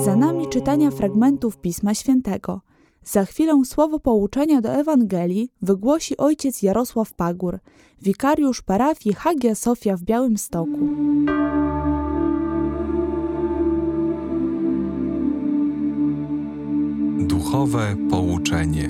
Za nami czytania fragmentów Pisma Świętego. Za chwilę słowo pouczenia do Ewangelii wygłosi ojciec Jarosław Pagór, wikariusz parafii Hagia Sofia w Białymstoku. Duchowe pouczenie.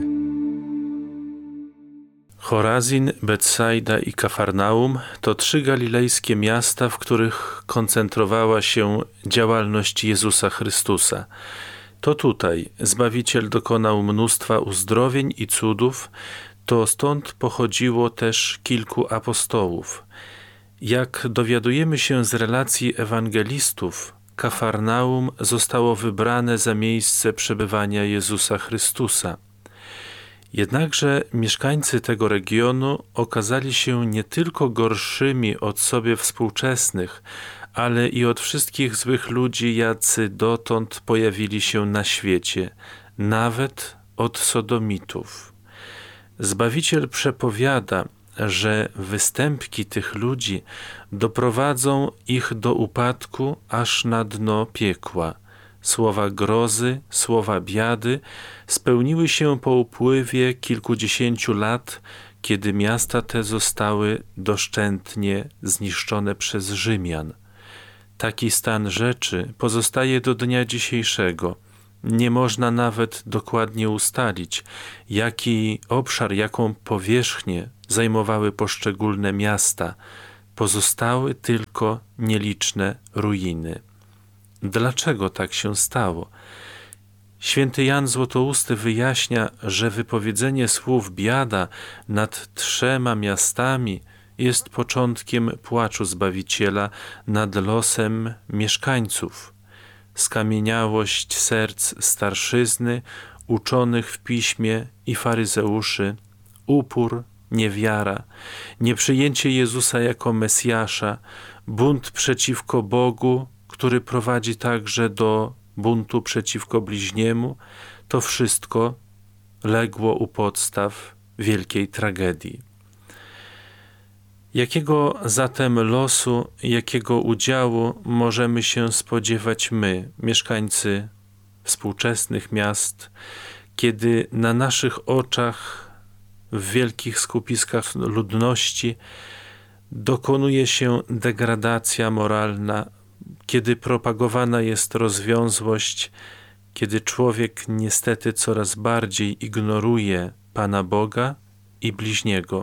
Chorazin, Betsaida i Kafarnaum to 3 galilejskie miasta, w których koncentrowała się działalność Jezusa Chrystusa. To tutaj Zbawiciel dokonał mnóstwa uzdrowień i cudów, to stąd pochodziło też kilku apostołów. Jak dowiadujemy się z relacji ewangelistów, Kafarnaum zostało wybrane za miejsce przebywania Jezusa Chrystusa. Jednakże mieszkańcy tego regionu okazali się nie tylko gorszymi od sobie współczesnych, ale i od wszystkich złych ludzi, jacy dotąd pojawili się na świecie, nawet od sodomitów. Zbawiciel przepowiada, że występki tych ludzi doprowadzą ich do upadku aż na dno piekła. Słowa grozy, słowa biady spełniły się po upływie kilkudziesięciu lat, kiedy miasta te zostały doszczętnie zniszczone przez Rzymian. Taki stan rzeczy pozostaje do dnia dzisiejszego. Nie można nawet dokładnie ustalić, jaki obszar, jaką powierzchnię zajmowały poszczególne miasta. Pozostały tylko nieliczne ruiny. Dlaczego tak się stało? Święty Jan Złotousty wyjaśnia, że wypowiedzenie słów biada nad 3 miastami jest początkiem płaczu Zbawiciela nad losem mieszkańców. Skamieniałość serc starszyzny, uczonych w piśmie i faryzeuszy, upór, niewiara, nieprzyjęcie Jezusa jako Mesjasza, bunt przeciwko Bogu, który prowadzi także do buntu przeciwko bliźniemu, to wszystko legło u podstaw wielkiej tragedii. Jakiego zatem losu, jakiego udziału możemy się spodziewać my, mieszkańcy współczesnych miast, kiedy na naszych oczach w wielkich skupiskach ludności dokonuje się degradacja moralna, kiedy propagowana jest rozwiązłość, kiedy człowiek niestety coraz bardziej ignoruje Pana Boga i bliźniego.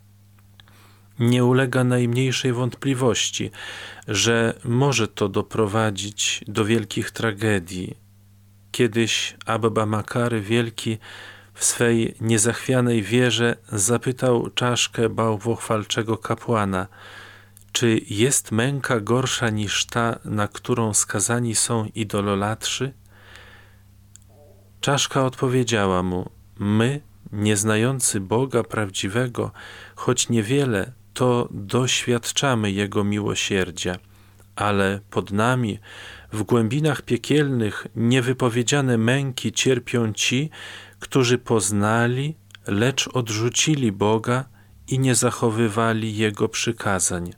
Nie ulega najmniejszej wątpliwości, że może to doprowadzić do wielkich tragedii. Kiedyś Abba Makary Wielki w swej niezachwianej wierze zapytał czaszkę bałwochwalczego kapłana: czy jest męka gorsza niż ta, na którą skazani są idololatrzy? Czaszka odpowiedziała mu: my, nieznający Boga prawdziwego, choć niewiele, to doświadczamy Jego miłosierdzia, ale pod nami, w głębinach piekielnych, niewypowiedziane męki cierpią ci, którzy poznali, lecz odrzucili Boga i nie zachowywali Jego przykazań.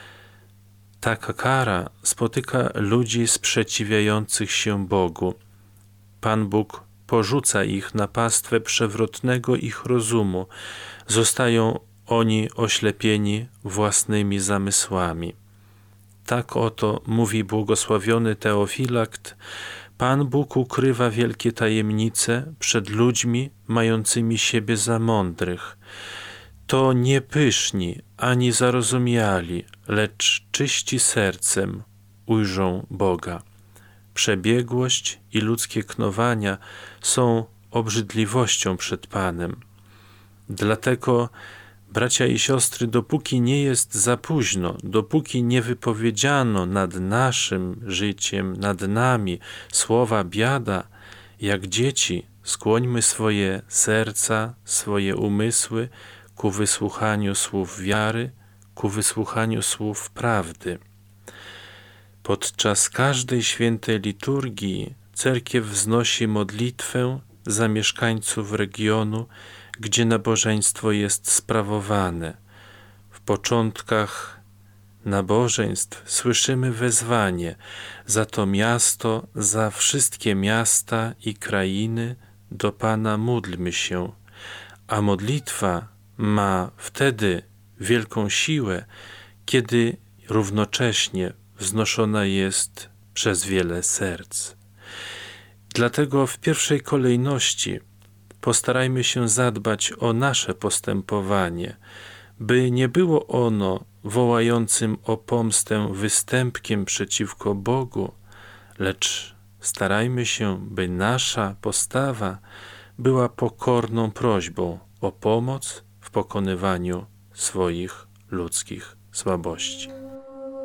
Taka kara spotyka ludzi sprzeciwiających się Bogu. Pan Bóg porzuca ich na pastwę przewrotnego ich rozumu. Zostają oni oślepieni własnymi zamysłami. Tak oto mówi błogosławiony Teofilakt: Pan Bóg ukrywa wielkie tajemnice przed ludźmi mającymi siebie za mądrych. To nie pyszni ani zarozumiali, lecz czyści sercem ujrzą Boga. Przebiegłość i ludzkie knowania są obrzydliwością przed Panem. Dlatego, bracia i siostry, dopóki nie jest za późno, dopóki nie wypowiedziano nad naszym życiem, nad nami słowa biada, jak dzieci, skłońmy swoje serca, swoje umysły ku wysłuchaniu słów wiary, ku wysłuchaniu słów prawdy. Podczas każdej świętej liturgii cerkiew wznosi modlitwę za mieszkańców regionu, gdzie nabożeństwo jest sprawowane. W początkach nabożeństw słyszymy wezwanie: za to miasto, za wszystkie miasta i krainy do Pana módlmy się. A modlitwa ma wtedy wielką siłę, kiedy równocześnie wznoszona jest przez wiele serc. Dlatego w pierwszej kolejności postarajmy się zadbać o nasze postępowanie, by nie było ono wołającym o pomstę występkiem przeciwko Bogu, lecz starajmy się, by nasza postawa była pokorną prośbą o pomoc w pokonywaniu swoich ludzkich słabości.